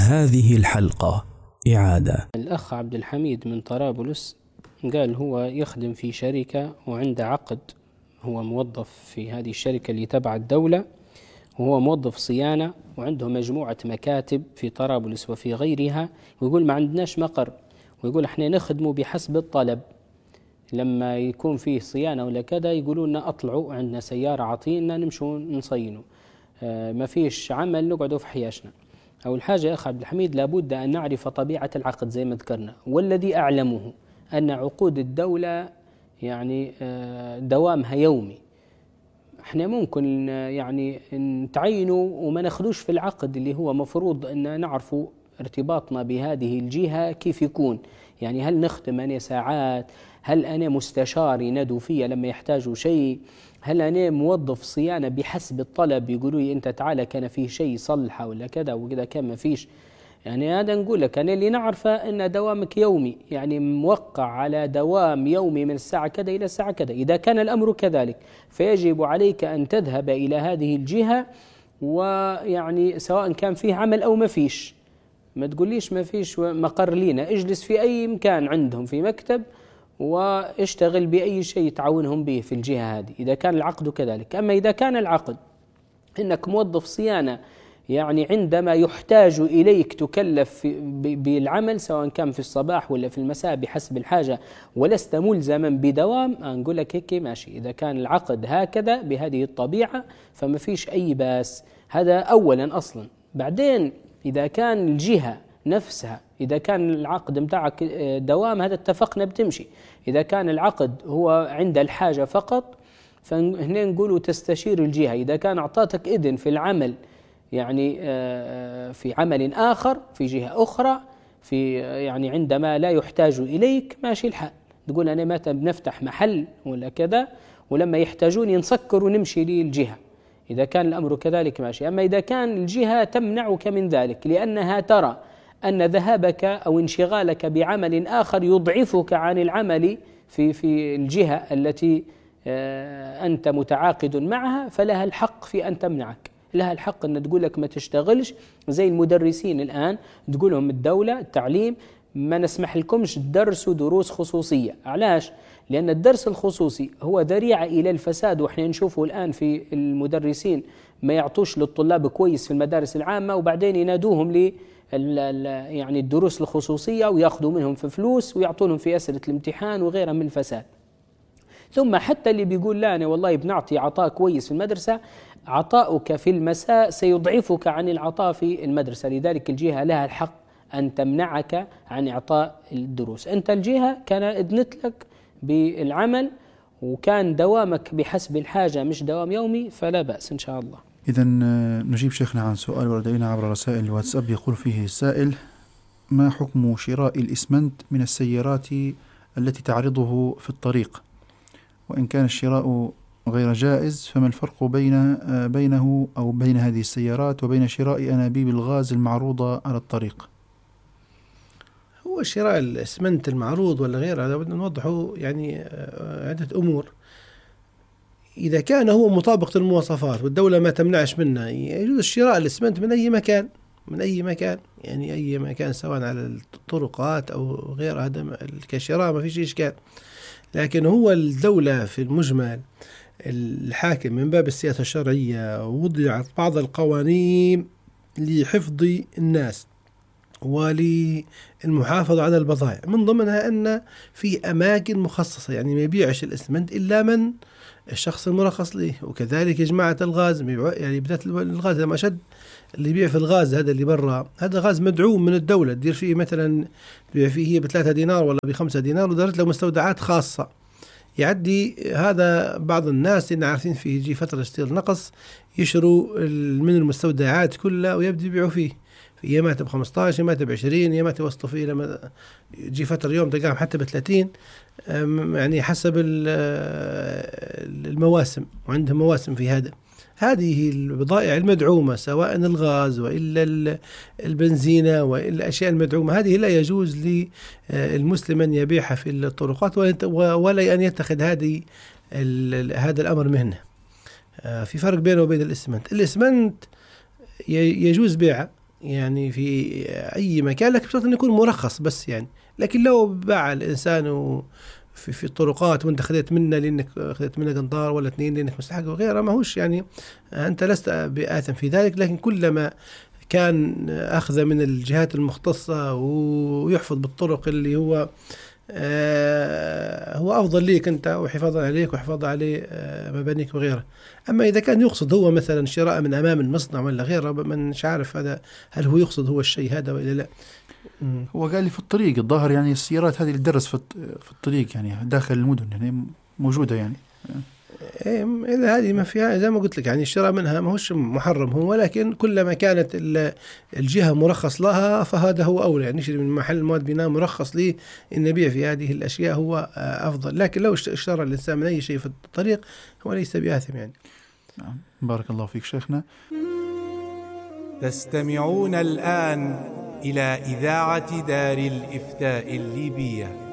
هذه الحلقة إعادة. الأخ عبد الحميد من طرابلس قال هو يخدم في شركة وعنده عقد، هو موظف في هذه الشركة اللي تبع الدولة، وهو موظف صيانة وعنده مجموعة مكاتب في طرابلس وفي غيرها، ويقول ما عندناش مقر، ويقول احنا نخدمه بحسب الطلب، لما يكون فيه صيانة ولا كذا يقولوا لنا اطلعوا عندنا سيارة عطينا نمشوا نصينوا، ما فيش عمل نقعدوا في حياشنا. أول حاجة يا أخ عبد الحميد لابد أن نعرف طبيعة العقد زي ما ذكرنا، والذي أعلمه أن عقود الدولة يعني دوامها يومي. احنا ممكن يعني نتعينوا وما ناخدوش في العقد اللي هو مفروض أن نعرفوا ارتباطنا بهذه الجهة كيف يكون، يعني هل نخدم أنا ساعات، هل أنا مستشار ينادوا فيا لما يحتاجوا شيء، هل أنا موظف صيانة بحسب الطلب يقولوا لي أنت تعالى كان فيه شيء صلحه ولا كذا وكذا كان ما فيش. يعني هذا نقول لك أنا اللي نعرفه أن دوامك يومي، يعني موقع على دوام يومي من الساعة كذا إلى الساعة كذا. إذا كان الأمر كذلك فيجب عليك أن تذهب إلى هذه الجهة، ويعني سواء كان فيه عمل أو ما فيش، ما تقوليش ما فيش مقر لينا، اجلس في أي مكان عندهم في مكتب واشتغل بأي شيء تعاونهم به في الجهة هذه، إذا كان العقد كذلك. أما إذا كان العقد إنك موظف صيانة، يعني عندما يحتاج إليك تكلف بالعمل سواء كان في الصباح ولا في المساء بحسب الحاجة، ولست ملزما بدوام، نقول لك هيك ماشي. إذا كان العقد هكذا بهذه الطبيعة فما فيش أي باس، هذا أولا أصلا. بعدين إذا كان الجهة نفسها، إذا كان العقد متاعك دوام هذا اتفقنا بتمشي. إذا كان العقد هو عند الحاجة فقط فهنا نقولوا تستشير الجهة. إذا كان أعطاتك إذن في العمل يعني في عمل آخر في جهة أخرى في يعني عندما لا يحتاج إليك ماشي الحال، تقول أنا متى بنفتح محل ولا كذا ولما يحتاجوني نسكر ونمشي للجهة. إذا كان الأمر كذلك ماشي. أما إذا كان الجهة تمنعك من ذلك لأنها ترى أن ذهابك أو انشغالك بعمل آخر يضعفك عن العمل في الجهة التي أنت متعاقد معها، فلها الحق في أن تمنعك، لها الحق أن تقول لك ما تشتغلش. زي المدرسين الآن تقول لهم الدولة التعليم ما نسمح لكمش تدرسوا دروس خصوصية. علاش؟ لأن الدرس الخصوصي هو ذريعة إلى الفساد، وإحنا نشوفه الآن في المدرسين ما يعطوش للطلاب كويس في المدارس العامة، وبعدين ينادوهم يعني الدروس الخصوصية ويأخذوا منهم في فلوس ويعطونهم في أسئلة الامتحان وغيرها من الفساد. ثم حتى اللي بيقول لا أنا والله بنعطي عطاء كويس في المدرسة، عطاؤك في المساء سيضعفك عن العطاء في المدرسة، لذلك الجهة لها الحق أن تمنعك عن إعطاء الدروس. أنت الجهة كان أذنت لك بالعمل وكان دوامك بحسب الحاجة مش دوام يومي فلا بأس إن شاء الله. إذن نجيب شيخنا عن سؤال ورد إلينا عبر رسائل الواتساب. يقول فيه السائل: ما حكم شراء الإسمنت من السيارات التي تعرضه في الطريق؟ وإن كان الشراء غير جائز فما الفرق بينه أو بين هذه السيارات وبين شراء أنابيب الغاز المعروضة على الطريق؟ هو شراء الإسمنت المعروض ولا غيره هذا بدنا نوضحه يعني عدة أمور. إذا كان هو مطابق للمواصفات والدولة ما تمنعش منه، يجوز شراء الإسمنت من أي مكان، يعني أي مكان سواء على الطرقات أو غيرها، هذا كشراء ما فيش إشكال. لكن هو الدولة في المجمل الحاكم من باب السياسة الشرعية وضعت بعض القوانين لحفظ الناس وللمحافظة على البضائع، من ضمنها أن في أماكن مخصصة يعني ما يبيعش الإسمنت إلا من الشخص المرخص له. وكذلك جماعة الغاز، يعني بدأت الغاز لما أشد اللي يبيع في الغاز هذا اللي برا، هذا غاز مدعوم من الدولة، تدير فيه مثلا تبيع فيه ب3 دينار ولا ب5 دينار ودارت له مستودعات خاصة. يعدي هذا بعض الناس اللي عارفين فيه يجي فترة ستيل نقص يشروا من المستودعات كلها ويبدأ يبيعوا فيه، في يمات ب15 يمات ب20 يمات يوصلوا فيه لما يجي فترة يوم تلقاهم حتى ب30، يعني حسب المواسم، وعندهم مواسم في هذا. هذه البضائع المدعومة سواء الغاز وإلا البنزينة وإلا الأشياء المدعومة هذه لا يجوز للمسلم أن يبيعها في الطرقات ولا أن يتخذ هذا الأمر مهنة. في فرق بينه وبين الإسمنت. الإسمنت يجوز بيعه يعني في أي مكان، لكن بشرط أن يكون مرخص بس يعني. لكن لو باع الإنسان في الطرقات وأنت خذيت منه لأنك خذيت منه قنطار ولا 2 لأنك مستحق وغيره، ما هوش يعني أنت لست بآثم في ذلك. لكن كلما كان أخذ من الجهات المختصة ويحفظ بالطرق اللي هو أفضل ليك أنت وحفاظا عليك وحفاظا عليه مبانيك وغيره. أما إذا كان يقصد هو مثلا شراء من أمام المصنع ولا غيره، من مش عارف هذا هل هو يقصد هو الشيء هذا ولا لا. هو قال لي في الطريق الظاهر يعني السيارات هذه اللي تدرس في الطريق يعني داخل المدن يعني موجودة يعني. إذا هذه ما فيها زي ما قلت لك يعني الشراء منها ما هوش محرم هو، لكن كلما كانت الجهة مرخص لها فهذا هو أولى. يعني نشتري من محل مواد بناء مرخص لي إن نبيع في هذه الأشياء هو أفضل. لكن لو اشترى الإنسان من أي شيء في الطريق هو ليس بآثم يعني. بارك الله فيك شيخنا. تستمعون الآن إلى إذاعة دار الإفتاء الليبية.